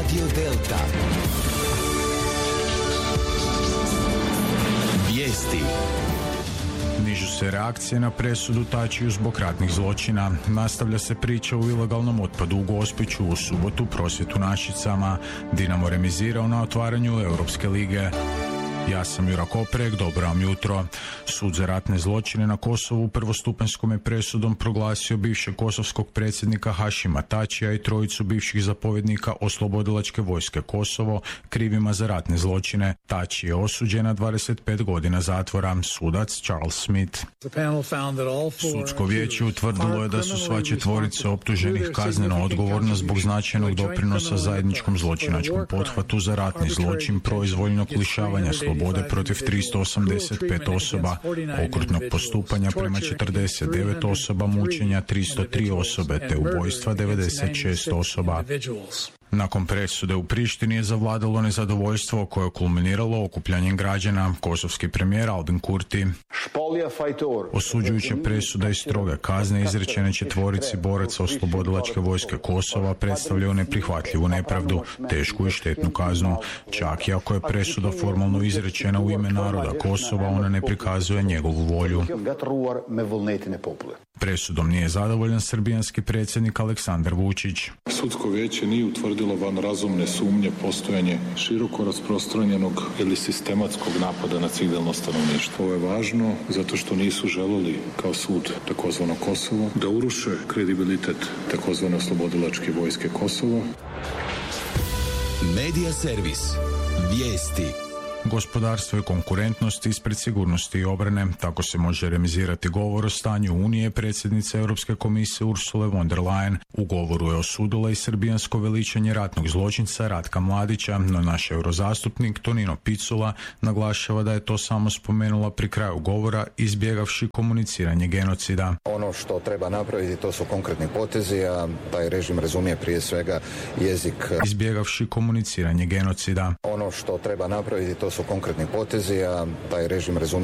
Radio Delta. Vijesti. Nižu se reakcije na presudu Tačiju zbog ratnih zločina. Nastavlja se priča o ilegalnom otpadu u Gospiću, u subotu prosvjed u Našicama. Dinamo remizirao na otvaranju Europske lige. Ja sam Jura Koprek, dobro vam jutro. Sud za ratne zločine na Kosovu prvostupanjskom je presudom proglasio bivšeg kosovskog predsjednika Hašima Tačija i trojicu bivših zapovjednika Oslobodilačke vojske Kosovo krivima za ratne zločine. Tači je osuđen na 25 godina zatvora. Sudac Charles Smith. Sudsko vijeće utvrdilo je da su sva četvorice optuženih kazneno odgovorna zbog značajnog doprinosa zajedničkom zločinačkom pothvatu za ratni zločin proizvoljnog lišavanja slobode protiv 385 osoba, okrutnog postupanja prema 49 osoba, mučenja 303 osobe te ubojstva 96 osoba. Nakon presude u Prištini je zavladalo nezadovoljstvo koje je kulminiralo okupljanjem građana. Kosovski premijer Albin Kurti osuđujuća presuda i stroge kazne izrečene četvorici boraca Oslobodilačke vojske Kosova predstavljaju neprihvatljivu nepravdu, tešku i štetnu kaznu. Čak i ako je presuda formalno izrečena u ime naroda Kosova, ona ne prikazuje njegovu volju. Presudom nije zadovoljan srbijanski predsjednik Aleksandar Vučić. Sudsko vijeće nije utvrdilo van razumne sumnje postojanje široko rasprostranjenog ili sistematskog napada na civilno stanovništvo. Ovo je važno zato što nisu želeli kao sud takozvano Kosovo da uruše kredibilitet takozvane Oslobodilačke vojske Kosova. Medija servis. Vijesti. Gospodarstvo i konkurentnost ispred sigurnosti i obrane. Tako se može remizirati govor o stanju Unije predsjednice Europske komisije Ursule von der Leyen. U govoru je osudila i srbijansko veličanje ratnog zločinca Ratka Mladića, no naš eurozastupnik Tonino Picula naglašava da je to samo spomenula pri kraju govora, izbjegavši komuniciranje genocida. Ono što treba napraviti to su konkretni potezi, a taj režim razumije prije svega jezik. Izbjegavši komuniciranje genocida. Ono što treba napraviti to su konkretni potezi, a taj režim razumije